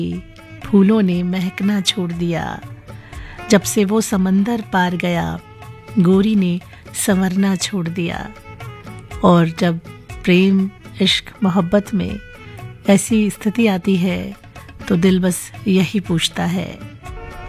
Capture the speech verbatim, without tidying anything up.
फूलों ने महकना छोड़ दिया। जब से वो समंदर पार गया, गोरी ने संवरना छोड़ दिया। और जब प्रेम, इश्क, मोहब्बत में ऐसी स्थिति आती है तो दिल बस यही पूछता है,